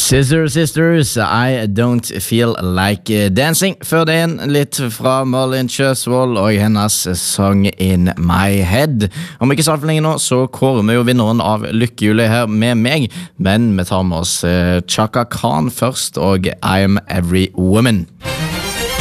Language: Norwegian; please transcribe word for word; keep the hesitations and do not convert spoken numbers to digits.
Scissor Sisters, I Don't Feel Like Dancing. Før det inn litt fra Marlene Kjøsvold og hennes sang In My Head. Om ikke så alt for lenge nå, så kårer vi jo vinneren av lykkehjulet her med meg, men vi tar med oss Chaka Khan først og I'm Every Woman.